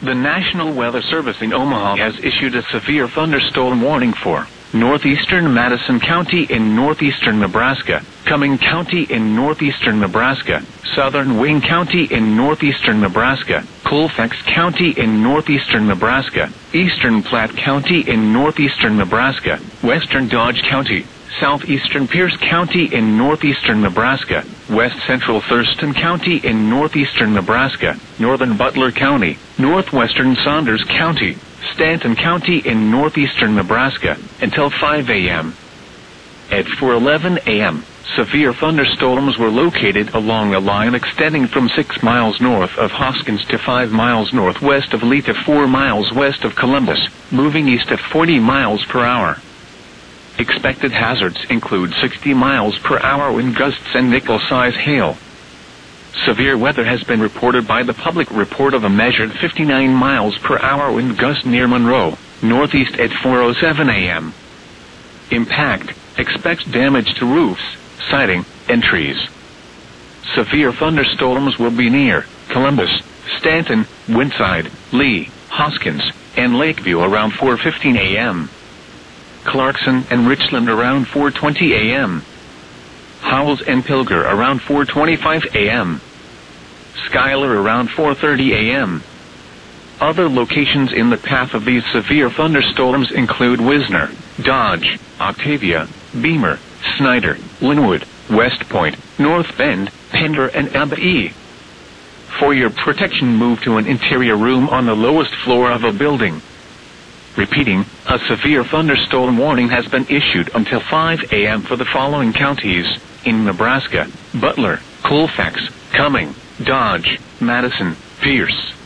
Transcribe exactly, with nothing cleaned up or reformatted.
The National Weather Service in Omaha has issued a severe thunderstorm warning for northeastern Madison County in northeastern Nebraska, Cumming County in northeastern Nebraska, southern Wayne County in northeastern Nebraska, Colfax County in northeastern Nebraska, eastern Platte County in northeastern Nebraska, western Dodge County, southeastern Pierce County in northeastern Nebraska, west central Thurston County in northeastern Nebraska, northern Butler County, northwestern Saunders County, Stanton County in northeastern Nebraska, until five a m At four eleven a m, severe thunderstorms were located along a line extending from six miles north of Hoskins to five miles northwest of Lee to four miles west of Columbus, moving east at forty miles per hour. Expected hazards include sixty miles per hour wind gusts and nickel-size hail. Severe weather has been reported by the public report of a measured fifty-nine miles per hour wind gust near Monroe, northeast at four oh seven a m Impact: expects damage to roofs, siding, and trees. Severe thunderstorms will be near Columbus, Stanton, Windside, Lee, Hoskins, and Lakeview around four fifteen a m Clarkson and Richland around four twenty a m Howells and Pilger around four twenty-five a m Schuyler around four thirty a m Other locations in the path of these severe thunderstorms include Wisner, Dodge, Octavia, Beamer, Snyder, Linwood, West Point, North Bend, Pender, and Abbey. For your protection, move to an interior room on the lowest floor of a building. Repeating, a severe thunderstorm warning has been issued until five a m for the following counties in Nebraska: Butler, Colfax, Cumming, Dodge, Madison, Pierce,